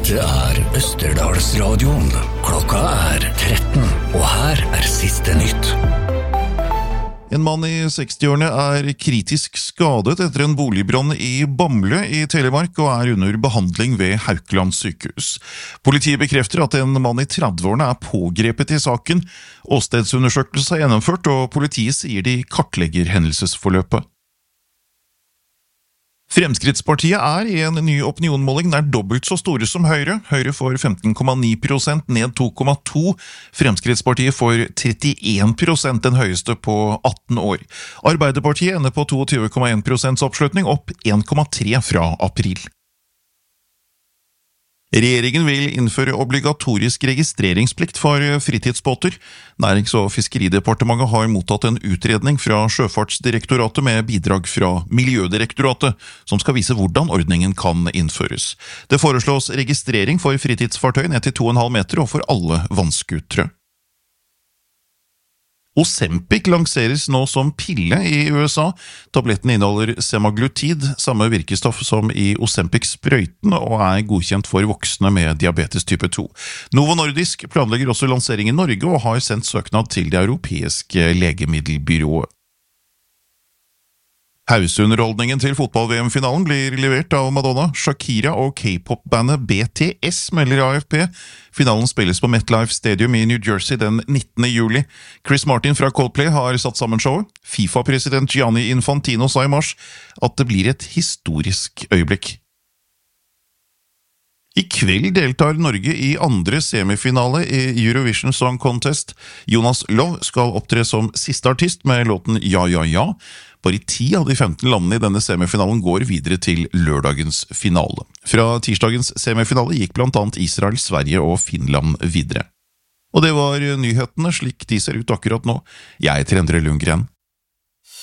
Dette Østerdalsradioen. Klokka 13, og her siste nytt. En mann i 60-årene kritisk skadet etter en boligbrann i Bamble i Telemark og under behandling ved Haukeland sykehus. Politiet bekrefter at en mann i 30-årene pågrepet i saken. Åstedsundersøkelse gjennomført, og politiet sier de kartlegger hendelsesforløpet. Fremskrittspartiet i en ny opinionmåling nær dobbelt så store som Høyre. Høyre får 15,9%, ned 2,2%. Fremskrittspartiet får 31%, den høyeste på 18 år. Arbeiderpartiet ender på 22,1% oppslutning, opp 1,3% fra april. Regjeringen vil innføre obligatorisk registreringsplikt for fritidsbåter. Nærings- og fiskeridepartementet har mottatt en utredning fra Sjøfartsdirektoratet med bidrag fra Miljødirektoratet, som skal vise hvordan ordningen kan innføres. Det foreslås registrering for fritidsfartøy ned til 2,5 meter og for alle vannskutere. Ozempic lanseres nå som pille i USA. Tabletten inneholder semaglutid, samme virkestoff som i Ozempic-sprøyten, og godkjent for voksne med diabetes type 2. Novo Nordisk planlegger også lansering i Norge og har sendt søknad til det europeiske legemiddelbyrået. Pauseunderholdningen til fotball-VM-finalen blir levert av Madonna, Shakira og K-pop-bandet BTS, melder AFP. Finalen spilles på MetLife Stadium i New Jersey den 19. juli. Chris Martin fra Coldplay har satt sammen showet. FIFA-president Gianni Infantino sa i mars at det blir et historisk øyeblikk. I kveld deltar Norge i andre semifinale i Eurovision Song Contest. Jonas Love skal opptre som siste artist med låten Ja, ja, ja. Bare 10 av de 15 landene i denne semifinalen går videre til lørdagens finale. Fra tirsdagens semifinale gikk blant annet Israel, Sverige og Finland videre. Og det var nyhetene slik de ser ut akkurat nå. Jeg heter Endre Lundgren.